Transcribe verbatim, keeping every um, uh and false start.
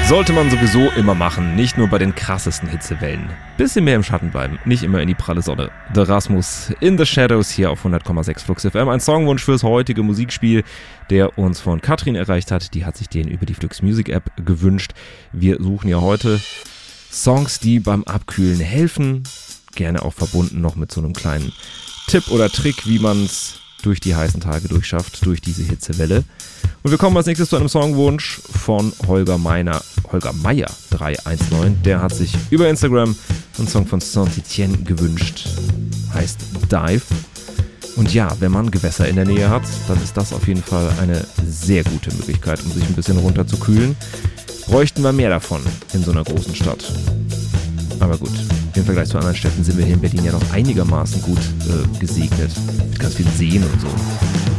Sollte man sowieso immer machen, nicht nur bei den krassesten Hitzewellen. Bisschen mehr im Schatten bleiben, nicht immer in die pralle Sonne. The Rasmus in the Shadows hier auf hundert Komma sechs Flux F M. Ein Songwunsch fürs heutige Musikspiel, der uns von Katrin erreicht hat. Die hat sich den über die Flux Music App gewünscht. Wir suchen ja heute Songs, die beim Abkühlen helfen. Gerne auch verbunden noch mit so einem kleinen Tipp oder Trick, wie man es durch die heißen Tage durchschafft, durch diese Hitzewelle. Und wir kommen als nächstes zu einem Songwunsch von Holger Meiner, Holger Meier drei eins neun. Der hat sich über Instagram einen Song von Saint-Etienne gewünscht. Heißt Dive. Und ja, wenn man Gewässer in der Nähe hat, dann ist das auf jeden Fall eine sehr gute Möglichkeit, um sich ein bisschen runterzukühlen. Bräuchten wir mehr davon in so einer großen Stadt. Aber gut, im Vergleich zu anderen Städten sind wir hier in Berlin ja noch einigermaßen gut äh, gesegnet. Mit ganz vielen Seen und so.